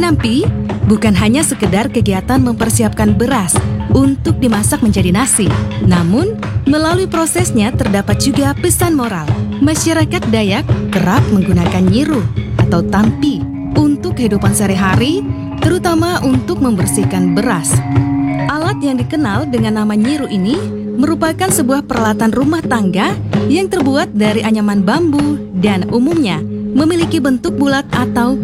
Menampi bukan hanya sekedar kegiatan mempersiapkan beras untuk dimasak menjadi nasi. Namun, melalui prosesnya terdapat juga pesan moral. Masyarakat Dayak kerap menggunakan nyiru atau tampi untuk kehidupan sehari-hari, terutama untuk membersihkan beras. Alat yang dikenal dengan nama nyiru ini merupakan sebuah peralatan rumah tangga yang terbuat dari anyaman bambu dan umumnya memiliki bentuk bulat atau